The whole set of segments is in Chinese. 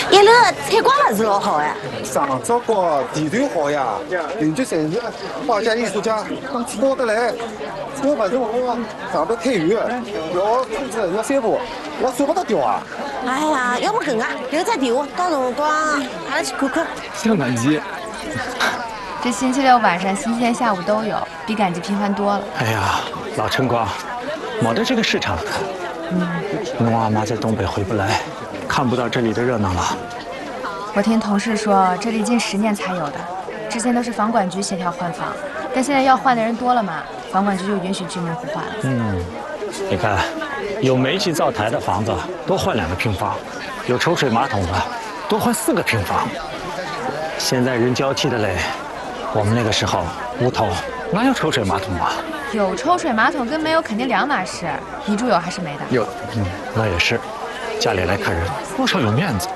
一楼采光还是老好哎。 上周高地段好呀，邻居侪是画家、艺术家，讲错得来。车不是我上头太远，要车子要3步，我舍不得掉啊。 哎呀，要么搿个留只电话，到辰光阿拉去看看。 像赶集。 这星期六晚上、星期天下午都有，比赶集频繁多了。 哎呀，老陈光，没得这个市场。侬阿妈在东北回不来，看不到这里的热闹了。 我听同事说，这里近10年才有的，之前都是房管局协调换房，但现在要换的人多了嘛，房管局就允许居民互换了。 你看，有煤气灶台的房子多换2个平方，有抽水马桶的多换4个平方。现在人娇气的嘞，我们那个时候屋头哪有抽水马桶啊？ 有抽水马桶跟没有肯定2码事。你住有还是没的？ 有。 那也是，家里来客人多少有面子。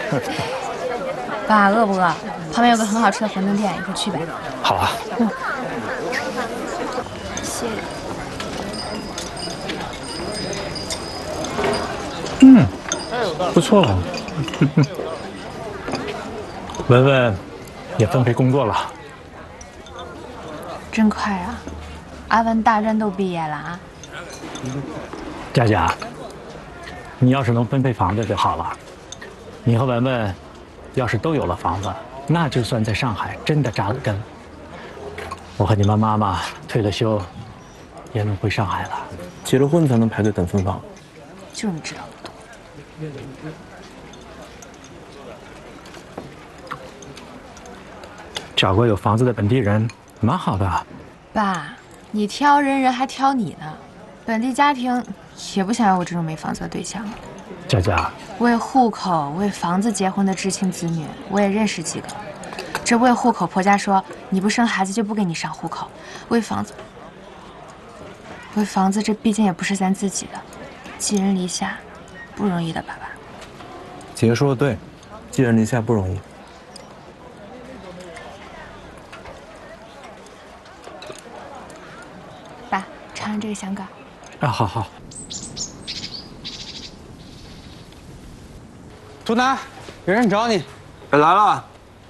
爸，饿不饿？旁边有个很好吃的馄饨店，一会儿去呗。 好啊。 谢谢。 不错了。文文也分配工作了。 真快啊！阿文大专都毕业了啊！ 佳佳，你要是能分配房子就好了。你和文文要是都有了房子，那就算在上海真的扎了根。我和你们妈妈退了休，也能回上海了。 结了婚才能排队等分房。 就你知道的多。 找个有房子的本地人，蛮好的。 爸，你挑人，人还挑你呢。本地家庭也不想要我这种没房子的对象。 佳佳， 为户口、为房子结婚的知青子女，我也认识几个。这为户口，婆家说你不生孩子就不给你上户口；为房子，这毕竟也不是咱自己的，寄人篱下，不容易的，爸爸。 姐说的对，寄人篱下不容易。 爸，尝尝这个香膏。 啊，好好。 图南，有人找你。 来了。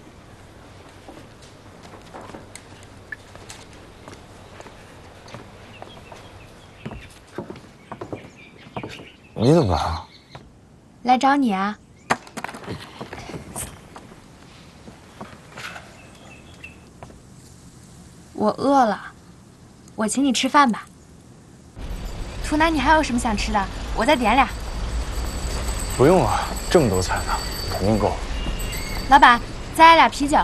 你怎么来了？ 来找你啊。我饿了，我请你吃饭吧。图南，你还有什么想吃的？我再点俩。 不用了，这么多菜呢，肯定够。 老板，再来俩啤酒。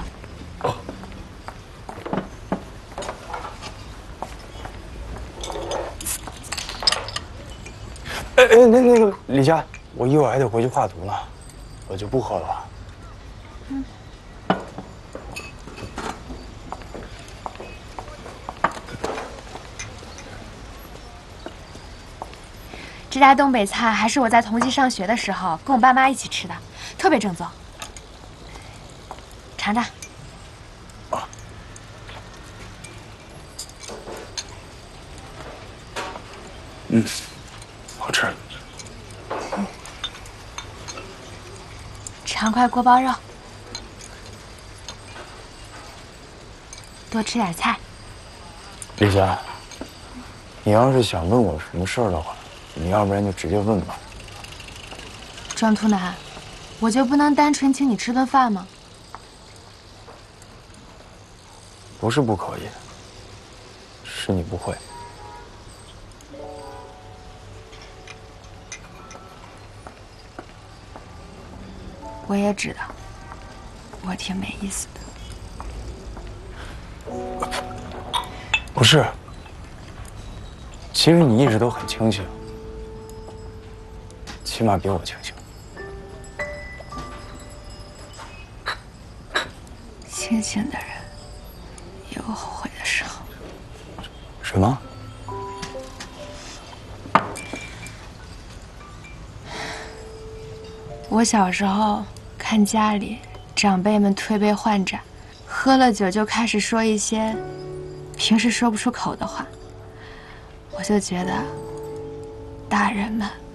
那个李佳，我一会儿还得回去画图呢，我就不喝了。 这家东北菜还是我在同济上学的时候跟我爸妈一起吃的，特别正宗。尝尝。 好吃。 尝块锅包肉，多吃点菜。 李佳，你要是想问我什么事儿的话，你要不然就直接问吧。 庄图南，我就不能单纯请你吃顿饭吗？ 不是不可以，是你不会。 我也知道，我挺没意思的。 不是，其实你一直都很清醒，起码比我清醒。 清醒的人也有后悔的时候。 什么？ 我小时候看家里长辈们推杯换盏，喝了酒就开始说一些平时说不出口的话，我就觉得大人们